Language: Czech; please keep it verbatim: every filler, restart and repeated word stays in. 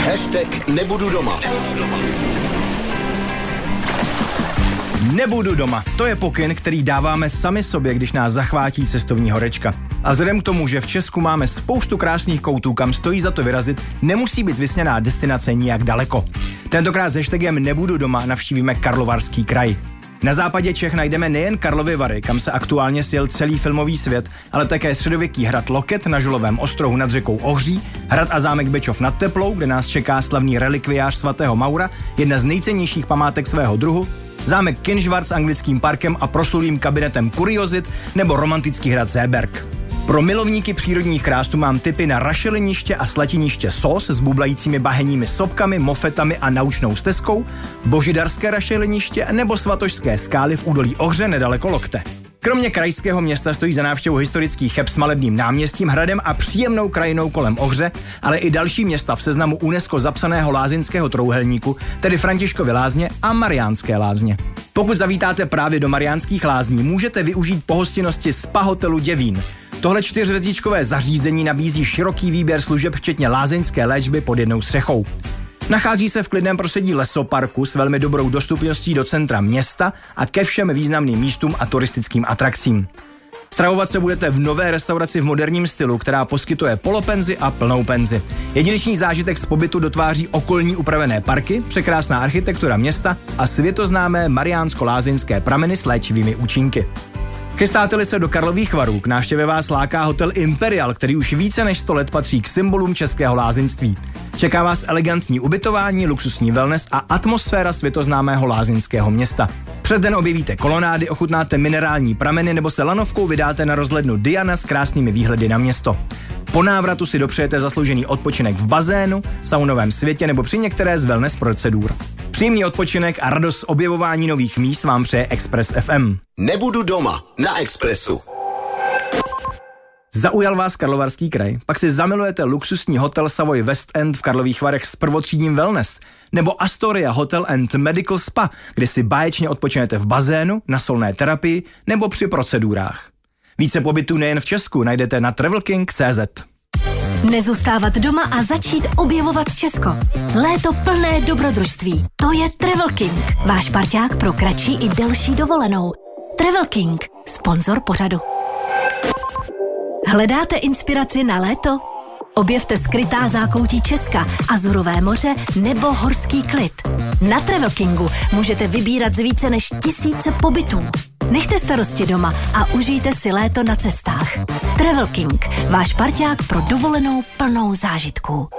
Hashtag nebudu doma. Nebudu doma. To je pokyn, který dáváme sami sobě, když nás zachvátí cestovní horečka. A vzhledem k tomu, že v Česku máme spoustu krásných koutů, kam stojí za to vyrazit, nemusí být vysněná destinace nijak daleko. Tentokrát s hashtagem Nebudu doma navštívíme Karlovarský kraj. Na západě Čech najdeme nejen Karlovy Vary, kam se aktuálně sjel celý filmový svět, ale také středověký hrad Loket na Žulovém ostrohu nad řekou Ohří, hrad a zámek Bečov nad Teplou, kde nás čeká slavný relikviář svatého Maura, jedna z nejcennějších památek svého druhu, zámek Kinžvart s anglickým parkem a proslulým kabinetem kuriozit nebo romantický hrad Zéberg. Pro milovníky přírodních krás tu mám tipy na rašeliniště a slatiniště Sos s bublajícími bahenními sopkami, mofetami a naučnou stezkou, božidarské rašeliniště nebo svatožské skály v údolí Ohře nedaleko Lokte. Kromě krajského města stojí za návštěvu historický Cheb s malebným náměstím, hradem a příjemnou krajinou kolem Ohře, ale i další města v seznamu UNESCO zapsaného lázeňského trouhelníku, tedy Františkovy lázně a Mariánské lázně. Pokud zavítáte právě do Mariánských lázní, můžete využít pohostinnosti Spa hotelu Děvín. Tohle čtyřhvězdičkové zařízení nabízí široký výběr služeb včetně lázeňské léčby pod jednou střechou. Nachází se v klidném prostředí lesoparku s velmi dobrou dostupností do centra města a ke všem významným místům a turistickým atrakcím. Stravovat se budete v nové restauraci v moderním stylu, která poskytuje polopenzi a plnou penzi. Jedinečný zážitek z pobytu dotváří okolní upravené parky, překrásná architektura města a světoznámé mariánsko-lázeňské prameny s léčivými účinky. Chystáte-li se do Karlových Varů, k návštěvě vás láká hotel Imperial, který už více než sto let patří k symbolům českého lázeňství. Čeká vás elegantní ubytování, luxusní wellness a atmosféra světoznámého lázeňského města. Přes den objevíte kolonády, ochutnáte minerální prameny nebo se lanovkou vydáte na rozhlednu Diana s krásnými výhledy na město. Po návratu si dopřejete zasloužený odpočinek v bazénu, saunovém světě nebo při některé z wellness procedur. Příjemný odpočinek a radost z objevování nových míst vám přeje Express F M. Nebudu doma na Expressu. Zaujal vás Karlovarský kraj? Pak si zamilujete luxusní hotel Savoy West End v Karlových Varech s prvotřídním wellness, nebo Astoria Hotel and Medical Spa, kde si báječně odpočinete v bazénu, na solné terapii nebo při procedurách. Více pobytů nejen v Česku najdete na travel king tečka cé zet. Nezůstávat doma a začít objevovat Česko. Léto plné dobrodružství. To je Travel King, váš parťák pro kratší i delší dovolenou. Travel King, sponzor pořadu. Hledáte inspiraci na léto? Objevte skrytá zákoutí Česka, Azurové moře nebo horský klid. Na Travel Kingu můžete vybírat z více než tisíce pobytů. Nechte starosti doma a užijte si léto na cestách. Travel King, váš parťák pro dovolenou plnou zážitků.